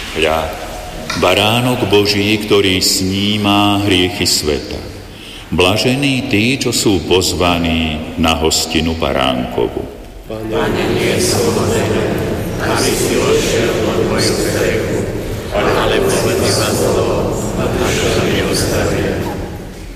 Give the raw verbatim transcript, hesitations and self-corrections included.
Hľa, baránok Boží, ktorý sníma hriechy sveta. Blažení tí, čo sú pozvaní na hostinu baránkovu. Pane, nie som hoden, aby si vošiel do moju strechu, ale povedz ma slovo, a duša mi ostane.